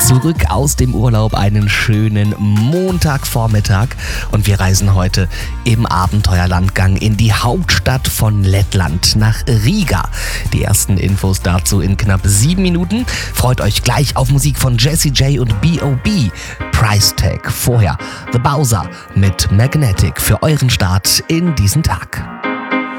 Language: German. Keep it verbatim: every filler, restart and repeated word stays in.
zurück aus dem Urlaub, einen schönen Montagvormittag und wir reisen heute im Abenteuerlandgang in die Hauptstadt von Lettland, nach Riga. Die ersten Infos dazu in knapp sieben Minuten. Freut euch gleich auf Musik von Jessie J und B O B. Price Tag. Vorher The Bowser mit Magnetic für euren Start in diesen Tag.